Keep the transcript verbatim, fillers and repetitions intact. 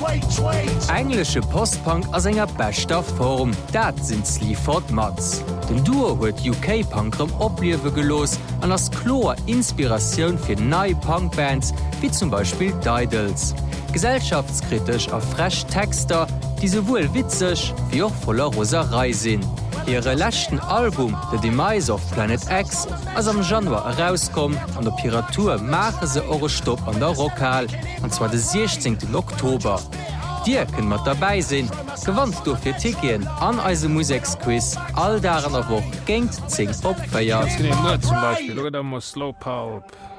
Englische Postpunk as enger bester Form, dat sind Sleaford Mods. Den Duo huet U K-Punkrem opliewe gelos an ass Chlor Inspirationun fir neii Punkbands wie zum Beispiel Didals. Gesellschaftskritisch a fresh Texter, die sowohl witzig wie auch voller Roserei sinn. Ihre letzten Album The Demise of Planet X as am Januar herauskom an der Piratur mache se eure Stopp an der Rockhall, und zwar den sechzehnten Oktober. Dir können mat dabei sinn, gewandt du fir Tikien an eise Musiksquiz all daran a woch géint zing opfeiert. Zum Beispiel oder muss Slow Power.